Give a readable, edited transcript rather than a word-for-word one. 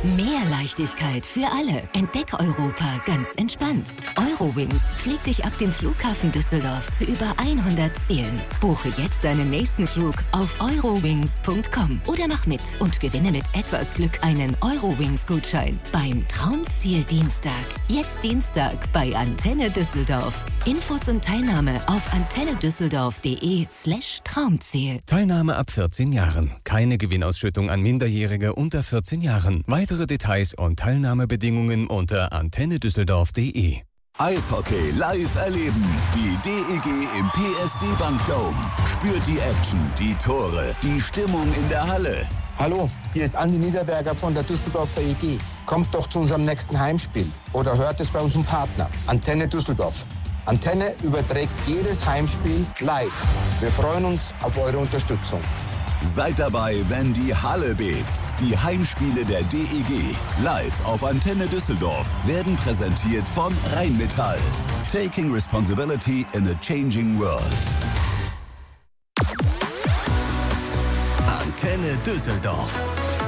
Mehr Leichtigkeit für alle. Entdeck Europa ganz entspannt. Eurowings fliegt dich ab dem Flughafen Düsseldorf zu über 100 Zielen. Buche jetzt deinen nächsten Flug auf eurowings.com oder mach mit und gewinne mit etwas Glück einen Eurowings-Gutschein beim Traumziel Dienstag. Jetzt Dienstag bei Antenne Düsseldorf. Infos und Teilnahme auf antennedüsseldorf.de/Traumziel. Teilnahme ab 14 Jahren. Keine Gewinnausschüttung an Minderjährige unter 14 Jahren. Weitere Details und Teilnahmebedingungen unter antennedüsseldorf.de. Eishockey live erleben. Die DEG im PSD Bank Dome. Spürt die Action, die Tore, die Stimmung in der Halle. Hallo, hier ist Andi Niederberger von der Düsseldorfer EG. Kommt doch zu unserem nächsten Heimspiel oder hört es bei unserem Partner, Antenne Düsseldorf. Antenne überträgt jedes Heimspiel live. Wir freuen uns auf eure Unterstützung. Seid dabei, wenn die Halle bebt. Die Heimspiele der DEG live auf Antenne Düsseldorf werden präsentiert von Rheinmetall. Taking responsibility in a changing world. Antenne Düsseldorf.